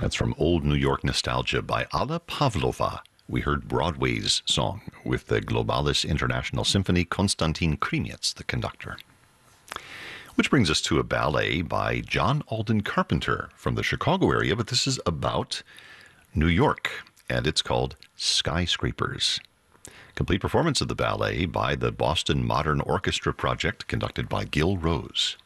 That's from Old New York Nostalgia by Alla Pavlova. We heard Broadway's song with the Globalis International Symphony, Konstantin Krimiec, the conductor. Which brings us to a ballet by John Alden Carpenter from the Chicago area, but this is about New York, and it's called Skyscrapers. Complete performance of the ballet by the Boston Modern Orchestra Project, conducted by Gil Rose.